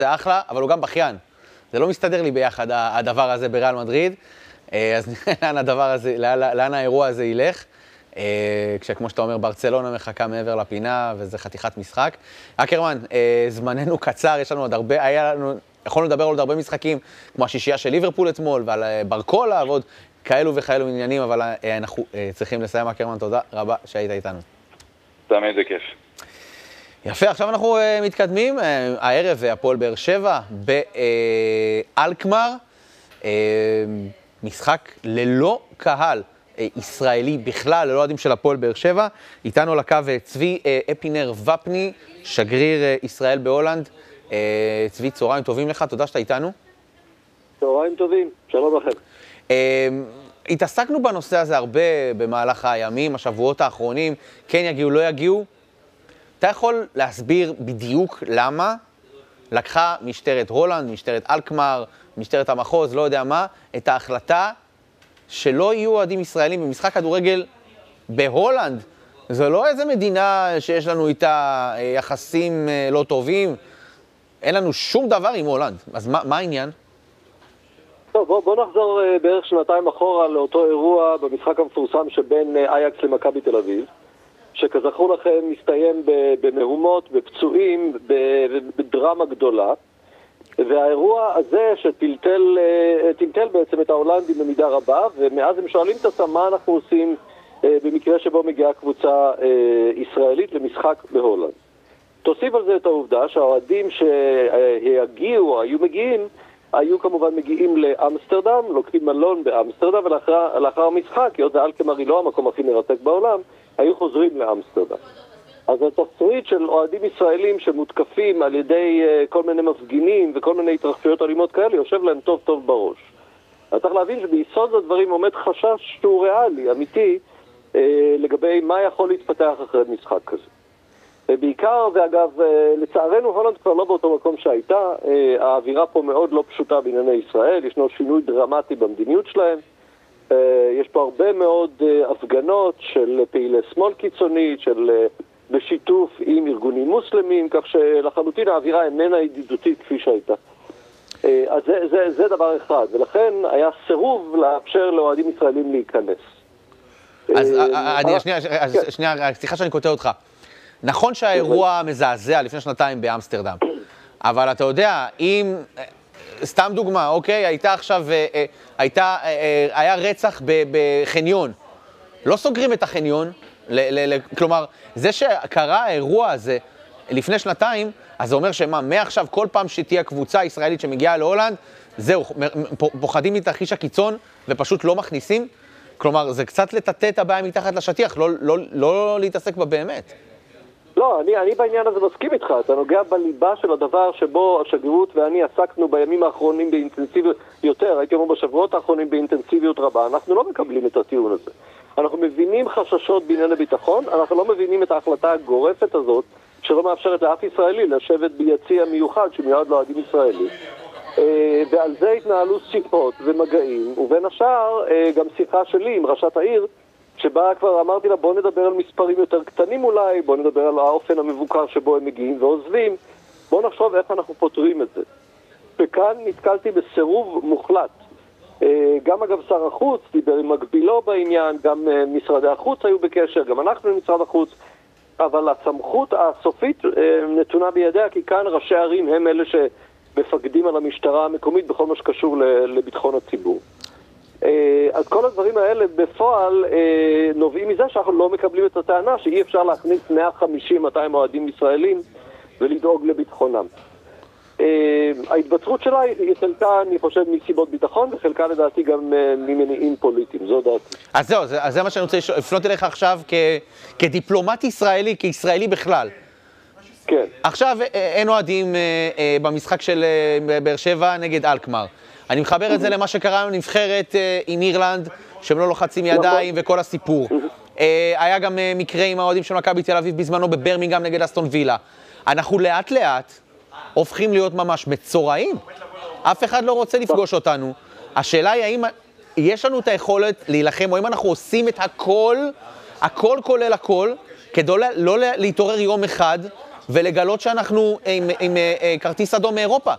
זה אחלה, אבל הוא גם בכיין. זה לא מסתדר לי ביחד, הדבר הזה בריאל מדריד. אז נראה לאן האירוע הזה ילך. כשכמו שאתה אומר, ברצלונה מחכה מעבר לפינה, וזה חתיכת משחק. אקרמן, זמננו קצר, יש לנו עוד הרבה, יכולנו לדבר על עוד הרבה משחקים, כמו השישייה של ליברפול אתמול, ועל ברקולה, ועוד כאלו וכאלו עניינים, אבל אנחנו צריכים לסיים. אקרמן, תודה רבה שהיית איתנו. תמיד זה כיף. יפה, עכשיו אנחנו מתקדמים. הערב הפועל באר שבע באלקמר, משחק ללא קהל ישראלי בכלל, ללא אוהדים של הפועל באר שבע. איתנו על הקו צבי אפינר ופני, שגריר ישראל בהולנד. צבי, צהריים טובים לך, תודה שאתה איתנו. צהריים טובים, שלום לכם. התעסקנו בנושא הזה הרבה במהלך הימים, השבועות האחרונים, כן יגיעו, לא יגיעו. אתה יכול להסביר בדיוק למה לקחה משטרת הולנד, משטרת אלקמר, משטרת המחוז, לא יודע מה, את ההחלטה שלא יהיו אוהדים ישראלים במשחק כדורגל בהולנד? זו לא איזה מדינה שיש לנו איתה יחסים לא טובים, אין לנו שום דבר עם הולנד. אז מה העניין? טוב, בוא נחזור בערך שנתיים אחורה לאותו אירוע במשחק המפורסם שבין אייקס למכבי תל אביב, שכזכור לכם מסתיים במהומות, בפצועים, בדרמה גדולה. והאירוע הזה שטלטל בעצם את ההולנדים במידה רבה, ומאז הם שואלים את עצמם מה אנחנו עושים במקרה שבו מגיעה קבוצה ישראלית למשחק בהולנד. תוסיף על זה את העובדה שהאוהדים שהגיעו, היו כמובן מגיעים לאמסטרדם, לוקחים מלון באמסטרדם, ולאחר המשחק, היות ואלקמר היא לא המקום הכי מרתק בעולם, היו חוזרים לאמסטרדם. אז התסריט של אוהדים ישראלים שמותקפים על ידי כל מיני מפגינים וכל מיני התרחשויות אלימות כאלה יושב להם טוב טוב בראש. אז צריך להבין שביסוד הדברים עומד חשש שהוא ריאלי, אמיתי, לגבי מה יכול להתפתח אחרי משחק כזה. בעיקר, ואגב, לצערנו הולנד כבר לא באותו מקום שהייתה, האווירה פה מאוד לא פשוטה בענייני ישראל, ישנו שינוי דרמטי במדיניות שלהם, יש פה הרבה מאוד הפגנות של פעילי שמאל קיצונית, בשיתוף עם ארגונים מוסלמים, כך שלחלוטין האווירה איננה ידידותית כפי שהייתה. אז זה דבר אחד, ולכן היה סירוב לאפשר לאוהדים ישראלים להיכנס. אז שנייה, סליחה שאני קוטע אותך. נכון שהאירוע מזעזע לפני שנתיים באמסטרדם, אבל אתה יודע, אם, סתם דוגמה, אוקיי, היה רצח בחניון, לא סוגרים את החניון, כלומר, זה שקרה האירוע הזה לפני שנתיים, אז זה אומר שמה, מעכשיו כל פעם שתהיה קבוצה ישראלית שמגיעה להולנד, זהו, פוחדים מתרחיש הקיצון ופשוט לא מכניסים? כלומר, זה קצת לטאטא את הבעיה מתחת לשטיח, לא להתעסק בה באמת. לא, אני בעניין הזה מסכים איתך, אתה נוגע בליבה של הדבר שבו השגרירות ואני עסקנו בימים האחרונים באינטנסיביות יותר, הייתי אומר בשבועות האחרונים באינטנסיביות רבה, אנחנו לא מקבלים את הטיעון הזה. אנחנו מבינים חששות בעניין הביטחון, אנחנו לא מבינים את ההחלטה הגורפת הזאת, שלא מאפשרת לאף ישראלי לשבת ביציע מיוחד שמיועד לאוהדים ישראלי. ועל זה התנהלו שיחות ומגעים, ובין השאר גם שיחה שלי עם ראשת העיר, שבה כבר אמרתי לה בוא נדבר על מספרים יותר קטנים אולי, בוא נדבר על האופן המבוקר שבו הם מגיעים ועוזבים, בוא נחשוב איך אנחנו פותרים את זה. וכאן נתקלתי בסירוב מוחלט. גם אגב שר החוץ דיבר עם מקבילו בעניין, גם משרדי החוץ היו בקשר, גם אנחנו עם משרד החוץ, אבל הסמכות הסופית נתונה בידיה, כי כאן ראשי ערים הם אלה שמפקדים על המשטרה המקומית בכל מה שקשור לביטחון הציבור. אז כל הדברים האלה בפועל נובעים מזה שאנחנו לא מקבלים את הטענה שאי אפשר להכניס 150-200 אוהדים ישראלים ולדאוג לביטחונם. ההתבצרות שלה היא חלקה, אני חושב, מסיבות ביטחון, וחלקה לדעתי גם ממניעים פוליטיים, זו דעתי. אז זהו, זה מה שאני רוצה לפנות אליך עכשיו כדיפלומט ישראלי, כישראלי בכלל. כן. עכשיו אין אוהדים במשחק של באר שבע נגד אלקמר. אני מחבר את זה למה שקרה עם נבחרת עם אירלנד, שהם לא לוחצים ידיים וכל הסיפור. היה גם מקרה עם האוהדים של מכבי תל אביב בזמנו בברמינגהאם נגד אסטון וילה. אנחנו לאט לאט הופכים להיות ממש מצורעים. אף אחד לא רוצה לפגוש אותנו. השאלה היא האם יש לנו את היכולת להילחם, או אם אנחנו עושים את הכל כולל הכל, כדי לא להתעורר יום אחד ולגלות שאנחנו עם כרטיס אדום מאירופה.